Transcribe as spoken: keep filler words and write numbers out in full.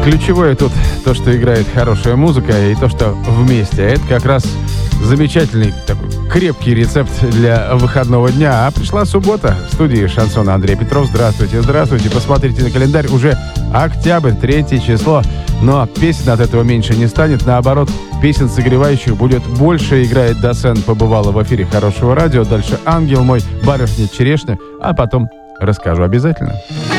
Ключевое тут то, что играет хорошая музыка, и то, что вместе. Это как раз замечательный такой крепкий рецепт для выходного дня. А пришла суббота. В студии шансона Андрей Петров. Здравствуйте, здравствуйте. Посмотрите на календарь. Уже октябрь, третье число. Но песен от этого меньше не станет. Наоборот, песен согревающих будет больше. Играет Досен, побывала в эфире Хорошего радио. Дальше Ангел мой, Барышня Черешня. А потом расскажу обязательно.